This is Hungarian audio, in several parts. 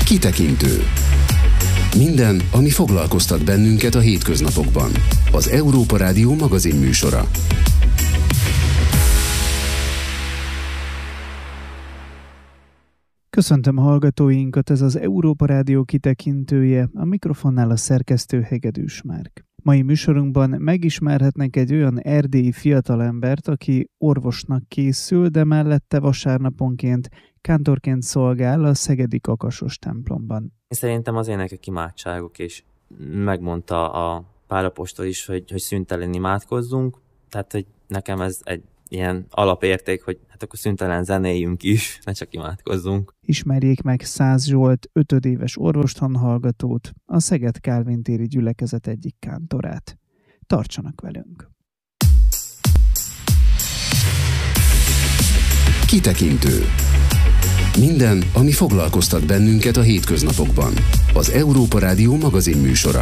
Kitekintő. Minden, ami foglalkoztat bennünket a hétköznapokban. Az Európa Rádió magazinműsora. Köszöntöm hallgatóinkat, ez az Európa Rádió kitekintője, a mikrofonnál a szerkesztő Hegedűs Márk. Mai műsorunkban megismerhetnek egy olyan erdélyi fiatalembert, aki orvosnak készül, de mellette vasárnaponként kántorként szolgál a szegedi Kakasos templomban. Szerintem az énekek imádságok, és megmondta a Pál apostol is, hogy szüntelen imádkozzunk, tehát hogy nekem ez egy ilyen alapérték, hogy hát akkor szüntelen zenéljünk is, ne csak imádkozzunk. Ismerjék meg Szász Zsolt 5 éves orvostanhallgatót, a Szeged Kálvin téri gyülekezet egyik kántorát. Tartsanak velünk! Kitekintő. Minden, ami foglalkoztat bennünket a hétköznapokban. Az Európa Rádió magazinműsora.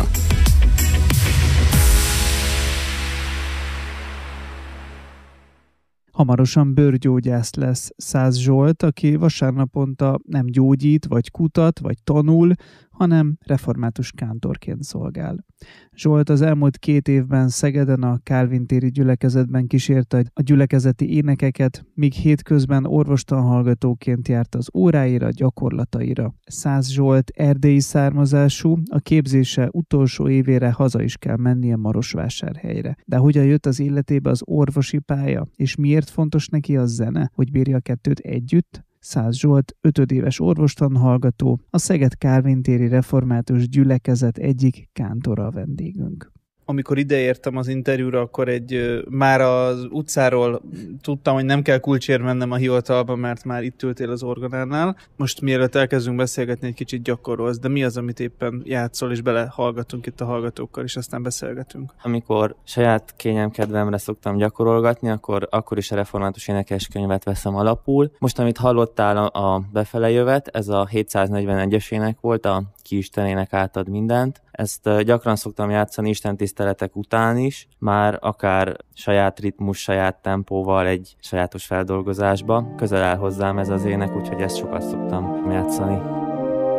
Hamarosan bőrgyógyász lesz Szász Zsolt, aki vasárnaponta nem gyógyít, vagy kutat, vagy tanul, hanem református kántorként szolgál. Zsolt az elmúlt 2 évben Szegeden a Kálvin téri gyülekezetben kísérte a gyülekezeti énekeket, míg hétközben orvostanhallgatóként járt az óráira, gyakorlataira. Szász Zsolt erdélyi származású, a képzése utolsó évére haza is kell mennie Marosvásárhelyre. De hogyan jött az életébe az orvosi pálya, és miért fontos neki a zene, hogy bírja a kettőt együtt? Szász Zsolt 5 éves orvostanhallgató, a Szeged Kálvin téri református gyülekezet egyik kántora a vendégünk. Amikor ideértem az interjúra, akkor már az utcáról tudtam, hogy nem kell kulcsért mennem a hivatalba, mert már itt ültél az orgonánál. Most mielőtt elkezdünk beszélgetni, egy kicsit gyakorolsz, de mi az, amit éppen játszol, és belehallgatunk itt a hallgatókkal, és aztán beszélgetünk? Amikor saját kényemkedvemre szoktam gyakorolgatni, akkor is a református énekeskönyvet veszem alapul. Most, amit hallottál a befele jövet, ez a 741-es ének volt, a Ki Istenének átad mindent. Ezt gyakran szoktam játszani istentiszteletek után is, már akár saját ritmus, saját tempóval, egy sajátos feldolgozásba. Közel áll hozzám ez az ének, úgyhogy ezt sokat szoktam játszani.